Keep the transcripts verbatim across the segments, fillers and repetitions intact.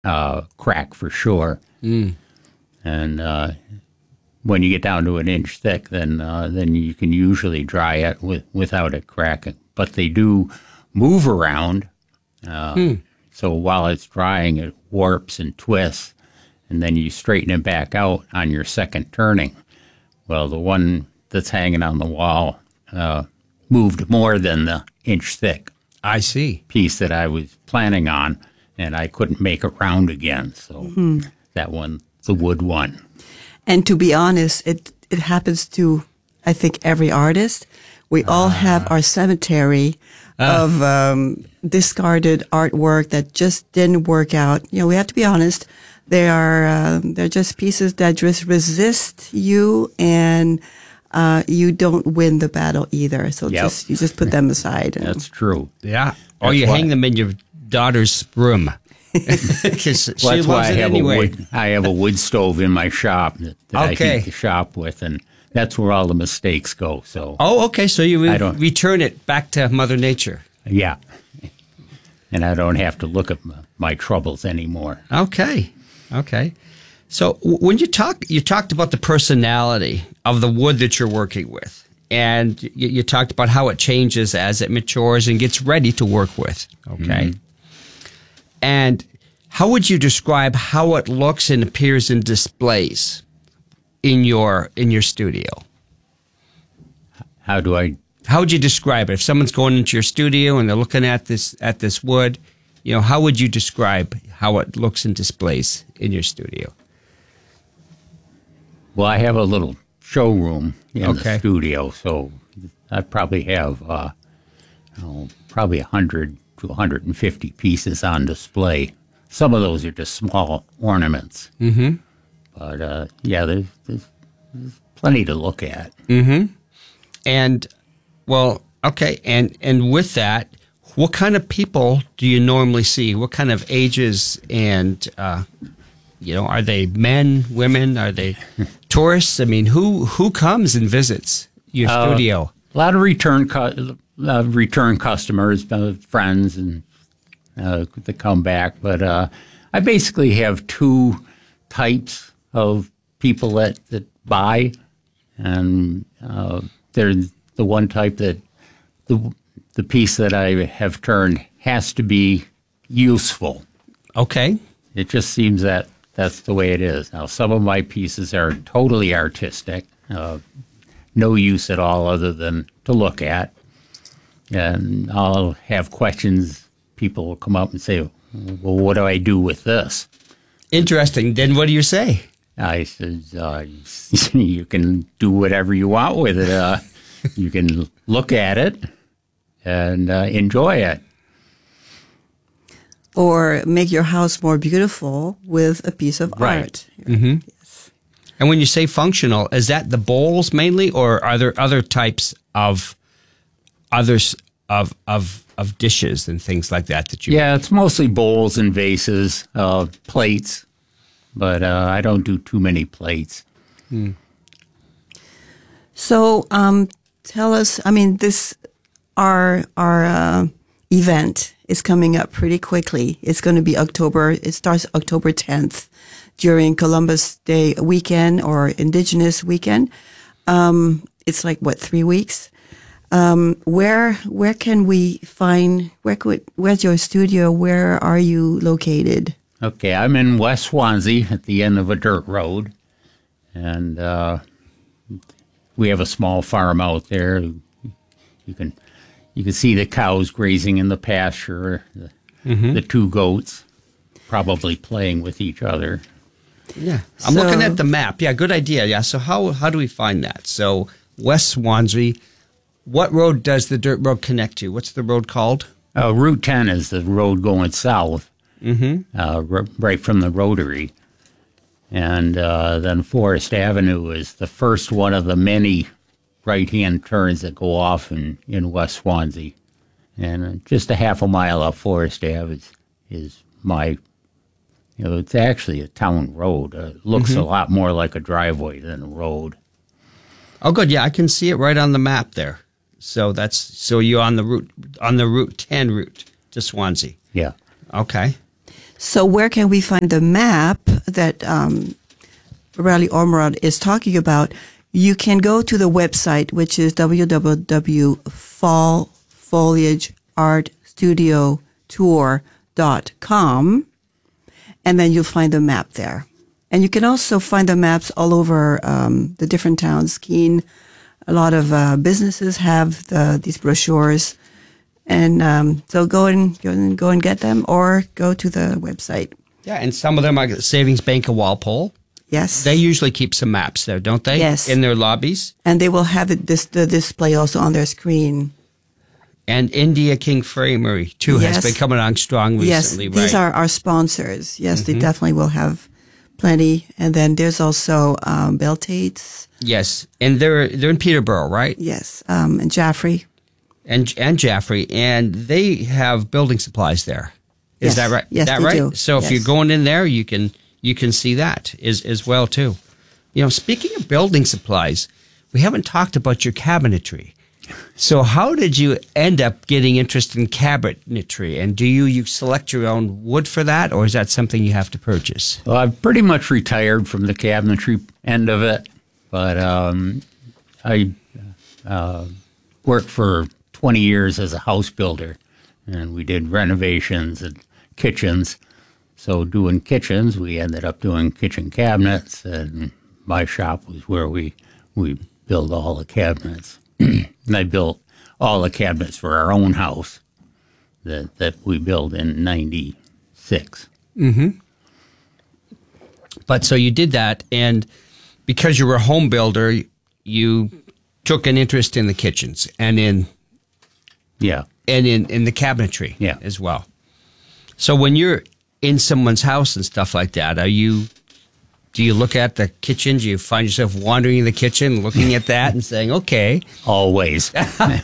uh, crack for sure. Mm. And uh, when you get down to an inch thick, then uh, then you can usually dry it with, without it cracking. But they do move around. Uh, Hmm. So while it's drying, it warps and twists, and then you straighten it back out on your second turning. Well, the one that's hanging on the wall uh, moved more than the inch thick I see. piece that I was planning on, and I couldn't make it round again. So Mm-hmm. that one, the wood one. And to be honest, it it happens to, I think, every artist. We all have our cemetery of um, discarded artwork that just didn't work out. You know, we have to be honest. They are um, they're just pieces that just resist you, and uh, you don't win the battle either. So Yep. just you just put them aside. And, That's true. Yeah. Or That's you why- hang them in your daughter's room. Because she Well, that's why loves I it have anyway. a wood. I have a wood stove in my shop that, that I Okay. heat the shop with, and that's where all the mistakes go. So Oh, okay. So you I re- don't- return it back to Mother Nature. yeah, and I don't have to look at my, my troubles anymore. Okay. Okay. So w- when you talk, you talked about the personality of the wood that you're working with, and you, you talked about how it changes as it matures and gets ready to work with. Okay. And how would you describe how it looks and appears in displays in your in your studio? How do I? How would you describe it? If someone's going into your studio and they're looking at this at this wood, you know, how would you describe how it looks and displays in your studio? Well, I have a little showroom in Okay. the studio, so I probably have uh, oh, probably a hundred to one hundred and fifty pieces on display. Some of those are just small ornaments, Mm-hmm. but uh, yeah, there's, there's, there's plenty to look at. Mm-hmm. And well, okay, and and with that, what kind of people do you normally see? What kind of ages and uh, you know, are they men, women? Are they tourists? I mean, who who comes and visits your Uh, studio? A lot of return cu- uh, return customers, uh, friends, and uh, that come back. But uh, I basically have two types of people that, that buy, and uh, there's the one type that the the piece that I have turned has to be useful. Okay. It just seems that that's the way it is. Now, some of my pieces are totally artistic, uh, no use at all other than to look at. And I'll have questions. People will come up and say, well, what do I do with this? Interesting. Then what do you say? I said, uh, you can do whatever you want with it. Uh, you can look at it and uh, enjoy it. or make your house more beautiful with a piece of Right. art. Mm-hmm. And when you say functional, is that the bowls mainly, or are there other types of others of of of dishes and things like that that you? Yeah, it's mostly bowls and vases, uh, plates, but uh, I don't do too many plates. So, um, tell us. I mean, this our our uh, event is coming up pretty quickly. It's going to be October. It starts October tenth during Columbus Day weekend or Indigenous weekend. Um, it's like what, three weeks. Um, where where can we find? Where could? Where's your studio? Where are you located? Okay, I'm in West Swansea at the end of a dirt road, and uh, we have a small farm out there. You can you can see the cows grazing in the pasture, the, Mm-hmm. the two goats probably playing with each other. Yeah, I'm So- looking at the map. Yeah, good idea. Yeah, so how how do we find that? So West Swansea. What road does the dirt road connect to? What's the road called? Uh, Route ten is the road going south, Mm-hmm. uh, r- right from the Rotary. And uh, then Forest Avenue is the first one of the many right-hand turns that go off in, in West Swansea. And uh, just a half a mile up Forest Ave is, is my, you know, it's actually a town road. Uh, it looks a lot more like a driveway than a road. Oh, good. Yeah, I can see it right on the map there. So that's so you're on the route on the Route ten route to Swansea. Yeah. Okay. So where can we find the map that um, Rally Ormerod is talking about? You can go to the website, which is w w w dot fall foliage art studio tour dot com, and then you'll find the map there. And you can also find the maps all over um, the different towns. Keene, a lot of uh, businesses have the, these brochures. And um, so go and, go and go and get them, or go to the website. Yeah, and some of them are the Savings Bank of Walpole. Yes. They usually keep some maps there, don't they? Yes. In their lobbies. And they will have it, this, the display also on their screen. And India King Framery, too, Yes. has been coming on strong recently, yes, right? these are our sponsors. Yes, Mm-hmm. they definitely will have plenty. And then there's also um, Bell Tate's. Yes, and they're they're in Peterborough, right? Yes, um, and Jaffrey. And and Jaffrey, and they have building supplies there. Is Yes. that right? Yes, that they right? do. So if Yes. you're going in there, you can you can see that as as well too. You know, speaking of building supplies, we haven't talked about your cabinetry. So how did you end up getting interested in cabinetry? And do you, you select your own wood for that, or is that something you have to purchase? Well, I've pretty much retired from the cabinetry end of it, but um, I uh, worked for twenty years as a house builder, and we did renovations and kitchens. So doing kitchens, we ended up doing kitchen cabinets, and my shop was where we, we built all the cabinets. And I built all the cabinets for our own house that, that we built in ninety-six. But so you did that, and because you were a home builder, you took an interest in the kitchens and in Yeah. and in, in the cabinetry Yeah. as well. So when you're in someone's house and stuff like that, are you do you look at the kitchen? Do you find yourself wandering in the kitchen, looking at that and saying, okay? Always.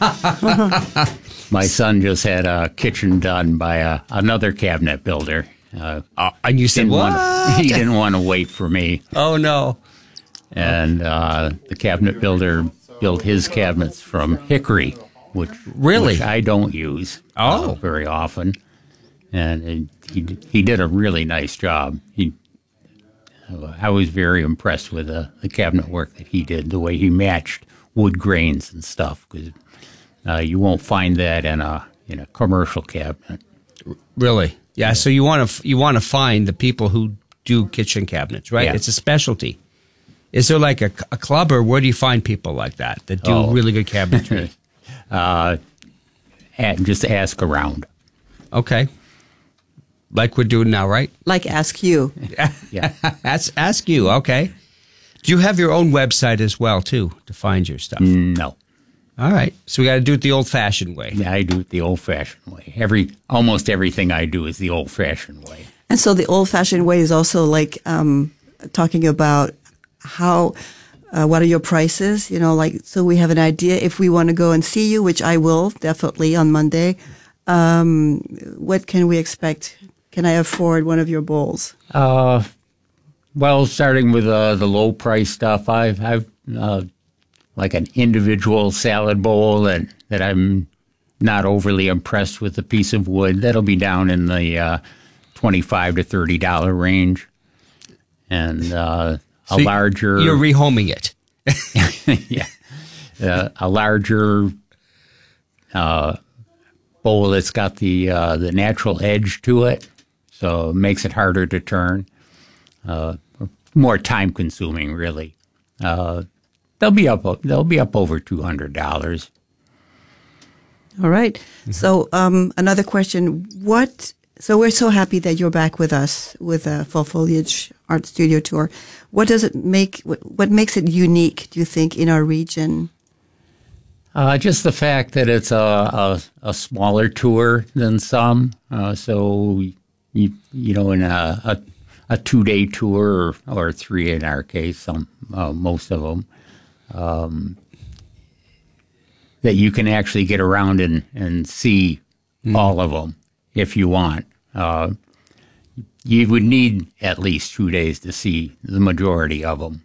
My son just had a kitchen done by a, another cabinet builder. Uh, Uh, and you said, didn't what? wanna- he didn't want to wait for me. Oh, no. And uh, the cabinet builder built his cabinets from hickory, which, Really? which I don't use Oh. uh, very often. And it, he he did a really nice job. He, I was very impressed with the, the cabinet work that he did, the way he matched wood grains and stuff, because uh, you won't find that in a in a commercial cabinet. Really? Yeah, so you want to you want to find the people who do kitchen cabinets, right? Yeah. It's a specialty. Is there like a, a club, or where do you find people like that that do Oh. really good cabinetry? And just ask around. Okay. Like we're doing now, right? Like Ask You. Yeah. ask, ask you, okay. Do you have your own website as well, too, to find your stuff? No. All right. So we got to do it the old-fashioned way. Yeah, I do it the old-fashioned way. Every almost everything I do is the old-fashioned way. And so the old-fashioned way is also like um, talking about how, uh, what are your prices? You know, like, so we have an idea if we want to go and see you, which I will definitely on Monday. Um, what can we expect? Can I afford one of your bowls? Uh, well, starting with uh, the low-price stuff, I've, I've uh, like an individual salad bowl that, that I'm not overly impressed with a piece of wood. That'll be down in the uh, twenty-five to thirty dollar range, and uh, a So you- larger You're rehoming it. yeah, uh, a larger uh, bowl that's got the uh, the natural edge to it, so it makes it harder to turn. Uh, more time consuming, really. Uh, they'll be up. They'll be up over two hundred dollars. All right. So um, another question: What? So we're so happy that you're back with us with a Fall Foliage Art Studio Tour. What does it make? What, what makes it unique? Do you think in our region? Uh, just the fact that it's a, a, a smaller tour than some. Uh, so, you, you know, in a, a, a two-day tour, or, or three in our case, some uh, most of them, um, that you can actually get around and, and see mm. all of them if you want. Uh, you would need at least two days to see the majority of them.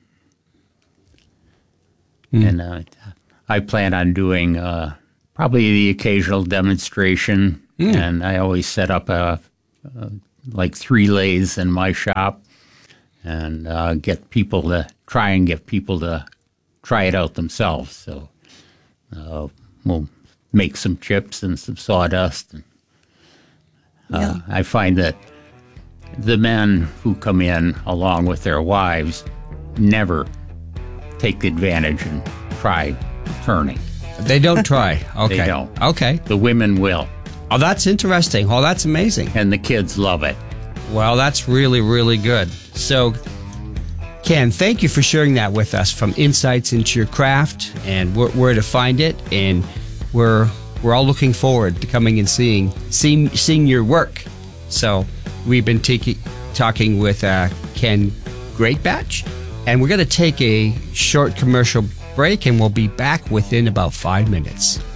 Mm. And uh, I plan on doing uh, probably the occasional demonstration, mm. and I always set up a, a like three lathes in my shop, and uh, get people to try and get people to try it out themselves. So uh, we'll make some chips and some sawdust. And, uh, Yeah. I find that the men who come in along with their wives never take advantage and try turning. They don't try. Okay. They don't. Okay. The women will, Oh, that's interesting. Oh, that's amazing. and the kids love it. Well, that's really, really good. So, Ken, thank you for sharing that with us, from insights into your craft and where, where to find it. And we're we're all looking forward to coming and seeing seeing, seeing your work. So, we've been taking talking with uh, Ken Greatbatch, and we're going to take a short commercial break, and we'll be back within about five minutes.